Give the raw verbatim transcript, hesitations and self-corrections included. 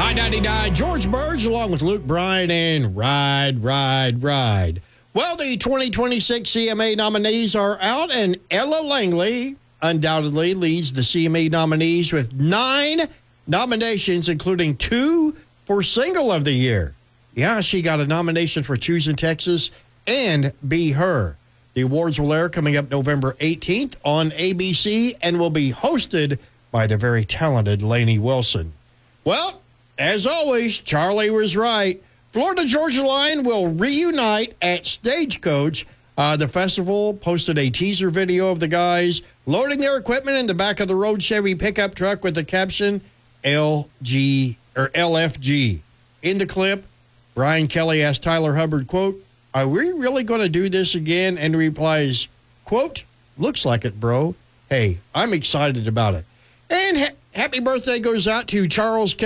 I ninety-nine, George Burge, along with Luke Bryan and Ride, Ride, Ride. Well, the twenty twenty-six C M A nominees are out, and Ella Langley undoubtedly leads the C M A nominees with nine nominations, including two for Single of the Year. Yeah, she got a nomination for Choosing Texas and Be Her. The awards will air coming up November eighteenth on A B C and will be hosted by the very talented Lainey Wilson. Well, as always, Charlie was right. Florida-Georgia Line will reunite at Stagecoach. Uh, the festival posted a teaser video of the guys loading their equipment in the back of the road Chevy pickup truck with the caption L G or L F G. In the clip, Brian Kelly asked Tyler Hubbard, quote, "Are we really going to do this again?" And he replies, quote, "Looks like it, bro. Hey, I'm excited about it." And ha- happy birthday goes out to Charles Kelly.